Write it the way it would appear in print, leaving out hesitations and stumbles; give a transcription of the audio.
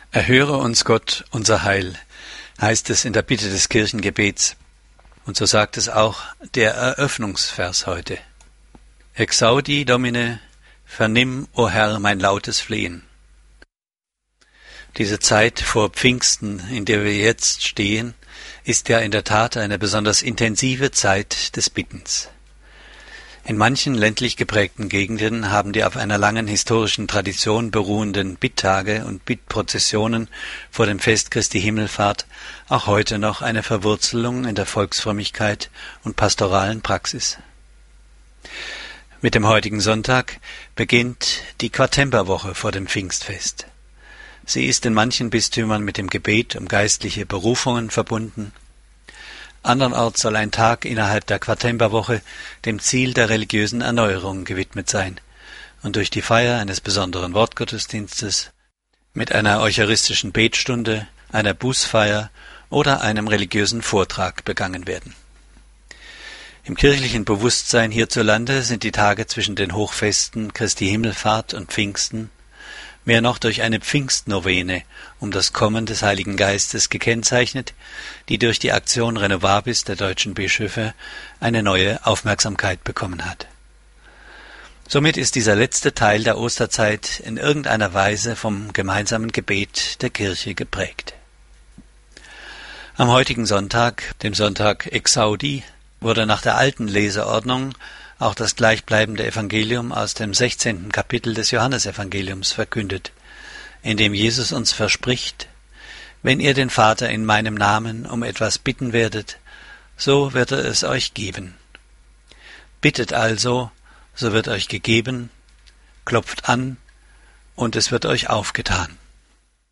Erhöre uns Gott, unser Heil, heißt es in der Bitte des Kirchengebets. Und so sagt es auch der Eröffnungsvers heute. Exaudi Domine, vernimm, o Herr, mein lautes Flehen. Diese Zeit vor Pfingsten, in der wir jetzt stehen, ist ja in der Tat eine besonders intensive Zeit des Bittens. In manchen ländlich geprägten Gegenden haben die auf einer langen historischen Tradition beruhenden Bitttage und Bittprozessionen vor dem Fest Christi Himmelfahrt auch heute noch eine Verwurzelung in der Volksfrömmigkeit und pastoralen Praxis. Mit dem heutigen Sonntag beginnt die Quartemberwoche vor dem Pfingstfest. Sie ist in manchen Bistümern mit dem Gebet um geistliche Berufungen verbunden. Andernorts soll ein Tag innerhalb der Quartemberwoche dem Ziel der religiösen Erneuerung gewidmet sein und durch die Feier eines besonderen Wortgottesdienstes mit einer eucharistischen Betstunde, einer Bußfeier oder einem religiösen Vortrag begangen werden. Im kirchlichen Bewusstsein hierzulande sind die Tage zwischen den Hochfesten Christi Himmelfahrt und Pfingsten mehr noch durch eine Pfingstnovene um das Kommen des Heiligen Geistes gekennzeichnet, die durch die Aktion Renovabis der deutschen Bischöfe eine neue Aufmerksamkeit bekommen hat. Somit ist dieser letzte Teil der Osterzeit in irgendeiner Weise vom gemeinsamen Gebet der Kirche geprägt. Am heutigen Sonntag, dem Sonntag Exaudi, wurde nach der alten Leseordnung auch das gleichbleibende Evangelium aus dem 16. Kapitel des Johannesevangeliums verkündet, in dem Jesus uns verspricht: Wenn ihr den Vater in meinem Namen um etwas bitten werdet, so wird er es euch geben. Bittet also, so wird euch gegeben, klopft an, und es wird euch aufgetan.